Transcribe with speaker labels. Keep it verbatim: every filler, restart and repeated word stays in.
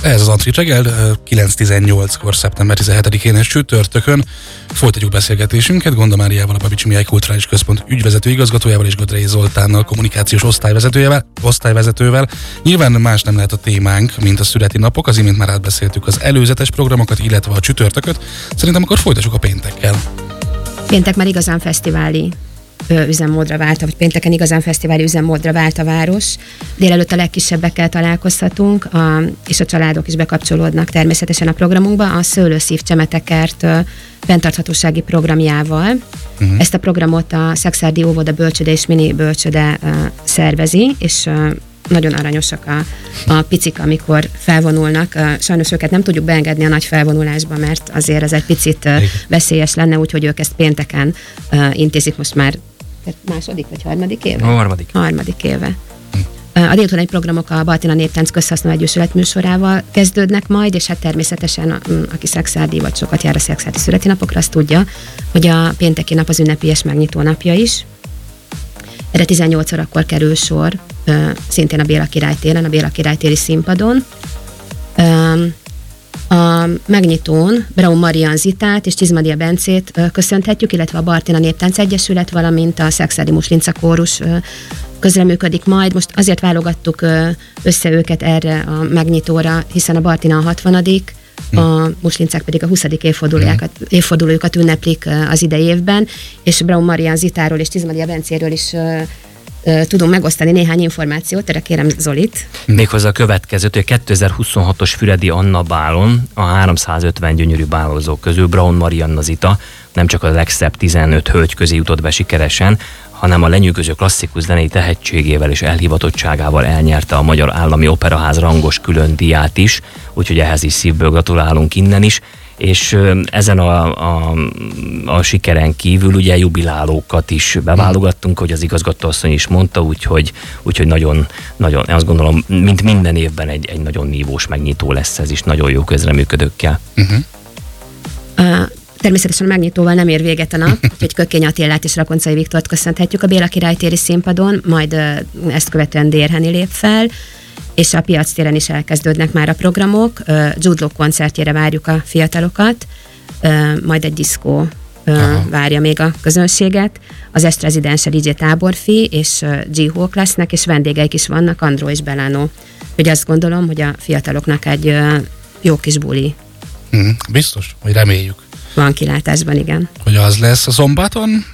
Speaker 1: Ez az Antrit reggel, kilenc tizennyolckor szeptember tizenhetedikén és csütörtökön folytatjuk beszélgetésünket Gonda Máriával, a Babicsi Mihály Kulturális Központ ügyvezető igazgatójával és Gödrei Zoltánnal, kommunikációs osztályvezetőjével, osztályvezetővel. Nyilván más nem lehet a témánk, mint a születi napok, az imént már átbeszéltük az előzetes programokat, illetve a csütörtököt. Szerintem akkor folytassuk a péntekkel.
Speaker 2: Péntek már igazán fesztiváli üzemmódra vált, vagy pénteken igazán fesztiváli üzemmódra vált a város. Délelőtt a legkisebbekkel találkozhatunk, a, és a családok is bekapcsolódnak természetesen a programunkba, a Szőlőszív Csemetekert fenntarthatósági programjával. Uh-huh. Ezt a programot a Szekszárdi Óvoda Bölcsöde és Mini Bölcsöde uh, szervezi, és uh, nagyon aranyosak a, a picik, amikor felvonulnak. Uh, sajnos őket nem tudjuk beengedni a nagy felvonulásba, mert azért ez egy picit uh, veszélyes lenne, úgyhogy ők ezt pénteken uh, intézik most már második vagy harmadik éve?
Speaker 3: A harmadik.
Speaker 2: Harmadik éve. A délutánai programok a Baltina Néptánc Közhasznú Egyesület műsorával kezdődnek majd, és hát természetesen a, aki szekszárdi vagy sokat jár a szekszárdi születi napokra, azt tudja, hogy a pénteki nap az ünnepies megnyitó napja is. Erre tizennyolc órakor kerül sor, szintén a Béla Király téren, a Béla Király téri színpadon. A megnyitón Braun Marian Zitát és Csizmadia Bencét köszönhetjük, illetve a Baltina Néptánc Egyesület, valamint a Szekszárdi Muslinca Kórus közreműködik majd. Most azért válogattuk össze őket erre a megnyitóra, hiszen a Baltina a hatvanadik, a Muslincák pedig a huszadik évfordulójukat, évfordulójukat ünneplik az idei évben, és Braun Marian Zitáról és Csizmadia Bencéről is tudunk megosztani néhány információt, erre kérem Zolit.
Speaker 3: Méghozzá a következőt, hogy a kétezer-huszonhatos Füredi Anna bálon a háromszázötven gyönyörű bálozók közül Braun Marianna Zita nem csak a legszebb tizenöt hölgy közé jutott be sikeresen, hanem a lenyűgöző klasszikus zenei tehetségével és elhivatottságával elnyerte a Magyar Állami Operaház rangos külön díját is, úgyhogy ehhez is szívből gratulálunk innen is, és ezen a, a, a sikeren kívül ugye jubilálókat is beválogattunk, hogy az igazgatóasszony is mondta, úgyhogy, úgyhogy nagyon, nagyon, azt gondolom, mint minden évben egy, egy nagyon nívós megnyitó lesz ez is, nagyon jó közreműködőkkel. Uh-huh.
Speaker 2: Uh, természetesen a megnyitóval nem ér véget a nap, úgyhogy Kökény Attilát és Rakoncai Viktort köszönhetjük a Béla Király téri színpadon, majd uh, ezt követően Dérheni lép fel, és a Piac téren is elkezdődnek már a programok. Uh, Jude Law koncertjére várjuk a fiatalokat, uh, majd egy diszkó uh, várja még a közönséget. Az est rezidense dé dzsé Táborfi és uh, G-Hawk lesznek, és vendégeik is vannak, Andró és Belano. Úgyhogy azt gondolom, hogy a fiataloknak egy uh, jó kis buli.
Speaker 1: Hmm, biztos, hogy reméljük.
Speaker 2: Van kilátásban, igen.
Speaker 1: Hogy az lesz a szombaton?